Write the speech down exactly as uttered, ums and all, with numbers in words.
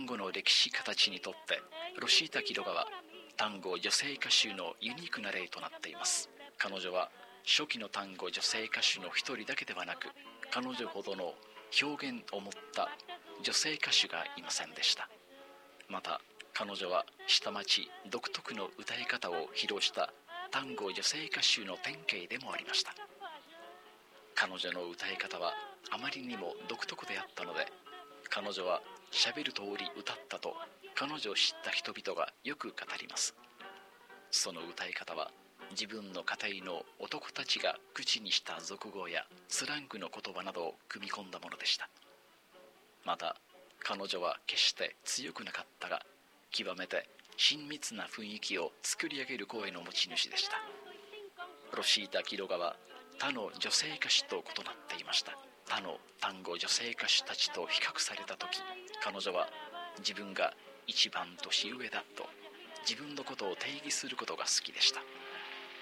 単語の歴史家たちにとってロシータ・キロガは単語女性歌手のユニークな例となっています。彼女は初期の単語女性歌手の一人だけではなく、彼女ほどの表現を持った女性歌手がいませんでした。また彼女は下町独特の歌い方を披露した単語女性歌手の典型でもありました。彼女の歌い方はあまりにも独特であったので、彼女はしゃべる通り歌ったと彼女を知った人々がよく語ります。その歌い方は自分の家庭の男たちが口にした俗語やスラングの言葉などを組み込んだものでした。また彼女は決して強くなかったが、極めて親密な雰囲気を作り上げる声の持ち主でした。ロシータ・キロガは他の女性歌手と異なっていました。他の単語女性歌手たちと比較された時、彼女は自分が一番年上だと自分のことを定義することが好きでした。